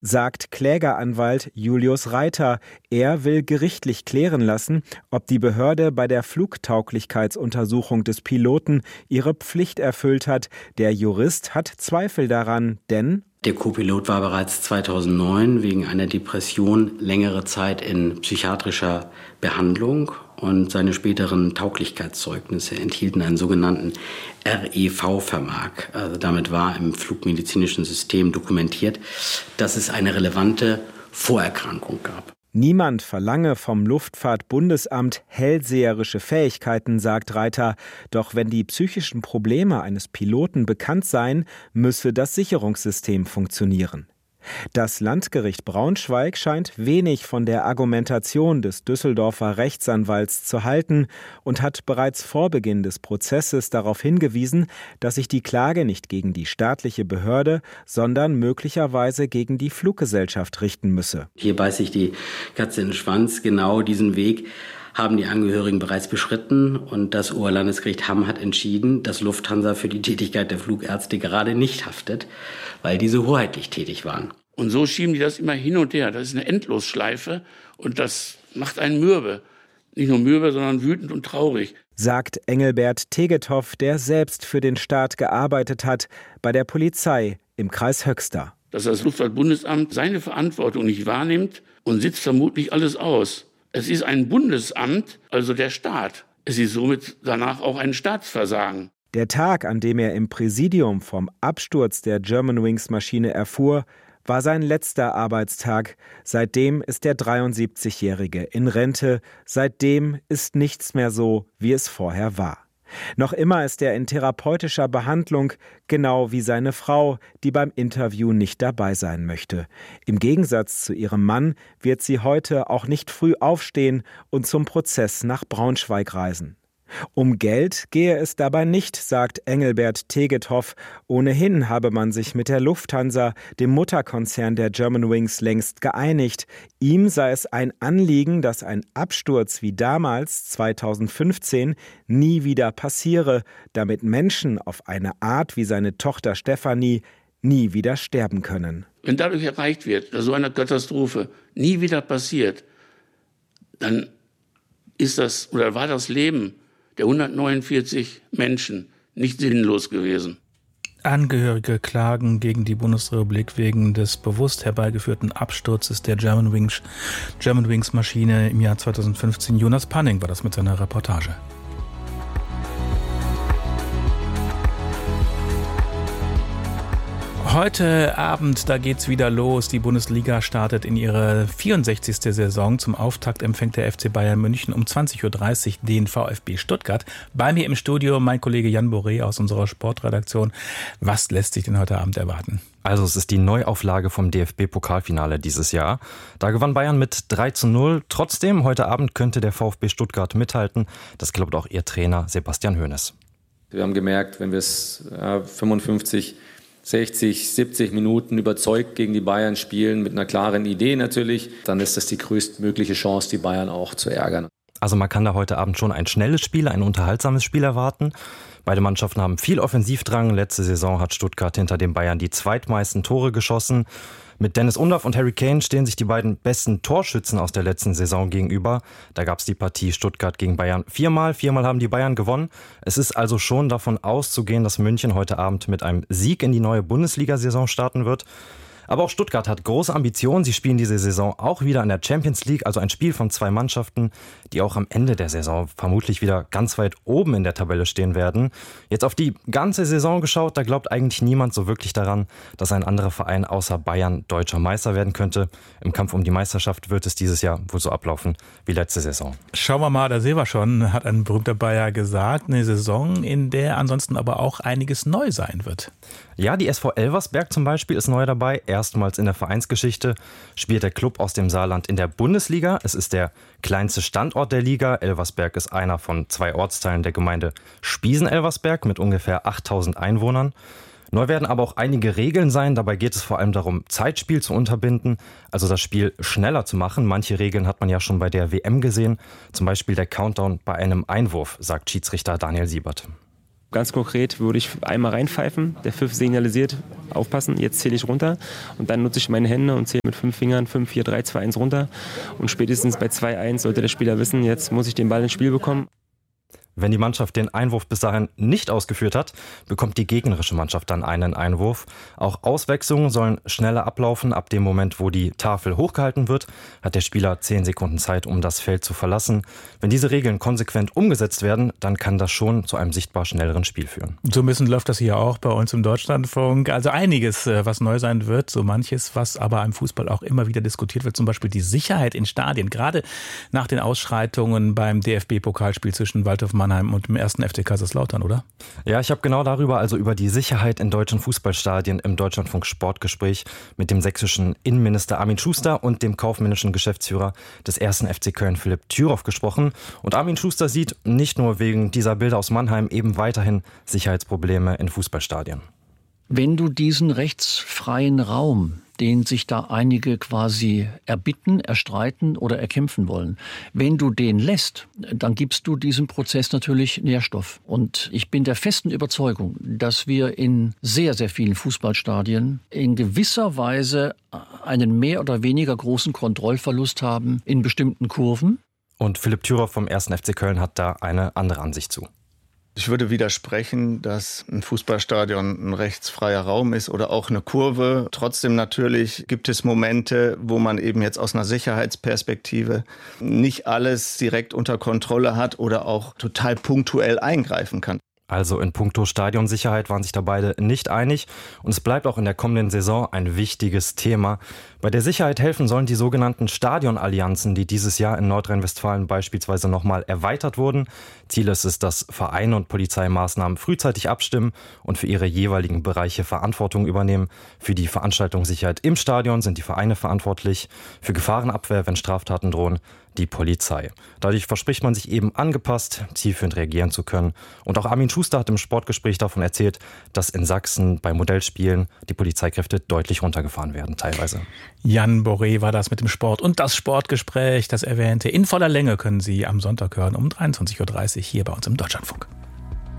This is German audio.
sagt Klägeranwalt Julius Reiter. Er will gerichtlich klären lassen, ob die Behörde bei der Flugtauglichkeitsuntersuchung des Piloten ihre Pflicht erfüllt hat. Der Jurist hat Zweifel daran, denn der Co-Pilot war bereits 2009 wegen einer Depression längere Zeit in psychiatrischer Behandlung und seine späteren Tauglichkeitszeugnisse enthielten einen sogenannten REV-Vermerk. Also damit war im flugmedizinischen System dokumentiert, dass es eine relevante Vorerkrankung gab. Niemand verlange vom Luftfahrtbundesamt hellseherische Fähigkeiten, sagt Reiter. Doch wenn die psychischen Probleme eines Piloten bekannt seien, müsse das Sicherungssystem funktionieren. Das Landgericht Braunschweig scheint wenig von der Argumentation des Düsseldorfer Rechtsanwalts zu halten und hat bereits vor Beginn des Prozesses darauf hingewiesen, dass sich die Klage nicht gegen die staatliche Behörde, sondern möglicherweise gegen die Fluggesellschaft richten müsse. Hier beißt sich die Katze in den Schwanz. Genau diesen Weg haben die Angehörigen bereits beschritten und das Oberlandesgericht Hamm hat entschieden, dass Lufthansa für die Tätigkeit der Flugärzte gerade nicht haftet, weil diese hoheitlich tätig waren. Und so schieben die das immer hin und her. Das ist eine Endlosschleife und das macht einen mürbe. Nicht nur mürbe, sondern wütend und traurig. Sagt Engelbert Tegethoff, der selbst für den Staat gearbeitet hat, bei der Polizei im Kreis Höxter. Dass das Luftfahrtbundesamt seine Verantwortung nicht wahrnimmt und sitzt vermutlich alles aus. Es ist ein Bundesamt, also der Staat. Es ist somit danach auch ein Staatsversagen. Der Tag, an dem er im Präsidium vom Absturz der Germanwings-Maschine erfuhr, war sein letzter Arbeitstag. Seitdem ist der 73-Jährige in Rente. Seitdem ist nichts mehr so, wie es vorher war. Noch immer ist er in therapeutischer Behandlung, genau wie seine Frau, die beim Interview nicht dabei sein möchte. Im Gegensatz zu ihrem Mann wird sie heute auch nicht früh aufstehen und zum Prozess nach Braunschweig reisen. Um Geld gehe es dabei nicht, sagt Engelbert Tegethoff. Ohnehin habe man sich mit der Lufthansa, dem Mutterkonzern der Germanwings, längst geeinigt. Ihm sei es ein Anliegen, dass ein Absturz wie damals 2015 nie wieder passiere, damit Menschen auf eine Art wie seine Tochter Stefanie nie wieder sterben können. Wenn dadurch erreicht wird, dass so eine Katastrophe nie wieder passiert, dann ist das oder war das Leben der 149 Menschen nicht sinnlos gewesen. Angehörige klagen gegen die Bundesrepublik wegen des bewusst herbeigeführten Absturzes der Germanwings-Maschine im Jahr 2015. Jonas Panning war das mit seiner Reportage. Heute Abend, da geht's wieder los. Die Bundesliga startet in ihre 64. Saison. Zum Auftakt empfängt der FC Bayern München um 20.30 Uhr den VfB Stuttgart. Bei mir im Studio mein Kollege Jan Boré aus unserer Sportredaktion. Was lässt sich denn heute Abend erwarten? Also es ist die Neuauflage vom DFB-Pokalfinale dieses Jahr. Da gewann Bayern mit 3:0. Trotzdem, heute Abend könnte der VfB Stuttgart mithalten. Das glaubt auch ihr Trainer Sebastian Hoeneß. Wir haben gemerkt, wenn wir es 55, 60, 70 Minuten überzeugt gegen die Bayern spielen, mit einer klaren Idee natürlich, dann ist das die größtmögliche Chance, die Bayern auch zu ärgern. Also man kann da heute Abend schon ein schnelles Spiel, ein unterhaltsames Spiel erwarten. Beide Mannschaften haben viel Offensivdrang. Letzte Saison hat Stuttgart hinter den Bayern die zweitmeisten Tore geschossen. Mit Dennis Undaff und Harry Kane stehen sich die beiden besten Torschützen aus der letzten Saison gegenüber. Da gab es die Partie Stuttgart gegen Bayern viermal haben die Bayern gewonnen. Es ist also schon davon auszugehen, dass München heute Abend mit einem Sieg in die neue Bundesliga-Saison starten wird. Aber auch Stuttgart hat große Ambitionen. Sie spielen diese Saison auch wieder in der Champions League, also ein Spiel von zwei Mannschaften, die auch am Ende der Saison vermutlich wieder ganz weit oben in der Tabelle stehen werden. Jetzt auf die ganze Saison geschaut, da glaubt eigentlich niemand so wirklich daran, dass ein anderer Verein außer Bayern deutscher Meister werden könnte. Im Kampf um die Meisterschaft wird es dieses Jahr wohl so ablaufen wie letzte Saison. Schauen wir mal, da sehen wir schon, hat ein berühmter Bayer gesagt, eine Saison, in der ansonsten aber auch einiges neu sein wird. Ja, die SV Elversberg zum Beispiel ist neu dabei. Erstmals in der Vereinsgeschichte spielt der Club aus dem Saarland in der Bundesliga. Es ist der kleinste Standort der Liga. Elversberg ist einer von 2 Ortsteilen der Gemeinde Spiesen-Elversberg mit ungefähr 8000 Einwohnern. Neu werden aber auch einige Regeln sein. Dabei geht es vor allem darum, Zeitspiel zu unterbinden, also das Spiel schneller zu machen. Manche Regeln hat man ja schon bei der WM gesehen. Zum Beispiel der Countdown bei einem Einwurf, sagt Schiedsrichter Daniel Siebert. Ganz konkret würde ich einmal reinpfeifen, der Pfiff signalisiert, aufpassen, jetzt zähle ich runter und dann nutze ich meine Hände und zähle mit 5 Fingern 5, 4, 3, 2, 1 runter und spätestens bei 2-1 sollte der Spieler wissen, jetzt muss ich den Ball ins Spiel bekommen. Wenn die Mannschaft den Einwurf bis dahin nicht ausgeführt hat, bekommt die gegnerische Mannschaft dann einen Einwurf. Auch Auswechslungen sollen schneller ablaufen. Ab dem Moment, wo die Tafel hochgehalten wird, hat der Spieler 10 Sekunden Zeit, um das Feld zu verlassen. Wenn diese Regeln konsequent umgesetzt werden, dann kann das schon zu einem sichtbar schnelleren Spiel führen. So ein bisschen läuft das hier auch bei uns im Deutschlandfunk. Also einiges, was neu sein wird, so manches, was aber im Fußball auch immer wieder diskutiert wird. Zum Beispiel die Sicherheit in Stadien. Gerade nach den Ausschreitungen beim DFB-Pokalspiel zwischen Waldhof Mannheim und dem 1. FC Kaiserslautern, oder? Ja, ich habe genau darüber, also über die Sicherheit in deutschen Fußballstadien im Deutschlandfunk Sportgespräch mit dem sächsischen Innenminister Armin Schuster und dem kaufmännischen Geschäftsführer des 1. FC Köln Philipp Thüroff gesprochen. Und Armin Schuster sieht nicht nur wegen dieser Bilder aus Mannheim eben weiterhin Sicherheitsprobleme in Fußballstadien. Wenn du diesen rechtsfreien Raum, den sich da einige quasi erbitten, erstreiten oder erkämpfen wollen, wenn du den lässt, dann gibst du diesem Prozess natürlich Nährstoff. Und ich bin der festen Überzeugung, dass wir in sehr, sehr vielen Fußballstadien in gewisser Weise einen mehr oder weniger großen Kontrollverlust haben in bestimmten Kurven. Und Philipp Thüroff vom 1. FC Köln hat da eine andere Ansicht zu. Ich würde widersprechen, dass ein Fußballstadion ein rechtsfreier Raum ist oder auch eine Kurve. Trotzdem natürlich gibt es Momente, wo man eben jetzt aus einer Sicherheitsperspektive nicht alles direkt unter Kontrolle hat oder auch total punktuell eingreifen kann. Also in puncto Stadionsicherheit waren sich da beide nicht einig und es bleibt auch in der kommenden Saison ein wichtiges Thema. Bei der Sicherheit helfen sollen die sogenannten Stadionallianzen, die dieses Jahr in Nordrhein-Westfalen beispielsweise nochmal erweitert wurden. Ziel ist es, dass Vereine und Polizeimaßnahmen frühzeitig abstimmen und für ihre jeweiligen Bereiche Verantwortung übernehmen. Für die Veranstaltungssicherheit im Stadion sind die Vereine verantwortlich, für Gefahrenabwehr, wenn Straftaten drohen, die Polizei. Dadurch verspricht man sich eben angepasst, zielführend reagieren zu können. Und auch Armin Schuster hat im Sportgespräch davon erzählt, dass in Sachsen bei Modellspielen die Polizeikräfte deutlich runtergefahren werden, teilweise. Jan Boré war das mit dem Sport und das Sportgespräch, das erwähnte. In voller Länge können Sie am Sonntag hören um 23.30 Uhr hier bei uns im Deutschlandfunk.